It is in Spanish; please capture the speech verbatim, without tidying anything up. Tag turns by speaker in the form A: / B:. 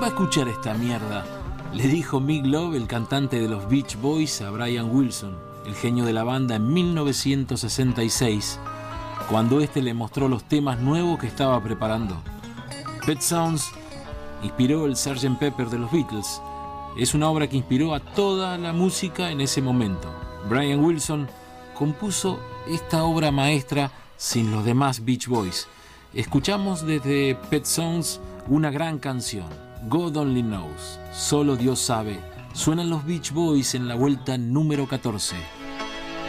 A: ¿quién va a escuchar esta mierda?, le dijo Mick Love, el cantante de los Beach Boys, a Brian Wilson, el genio de la banda, en mil novecientos sesenta y seis, cuando este le mostró los temas nuevos que estaba preparando. Pet Sounds inspiró el sergeant Pepper de los Beatles. Es una obra que inspiró a toda la música en ese momento. Brian Wilson compuso esta obra maestra sin los demás Beach Boys. Escuchamos desde Pet Sounds una gran canción, God Only Knows, solo Dios sabe. Suenan los Beach Boys en la vuelta número catorce.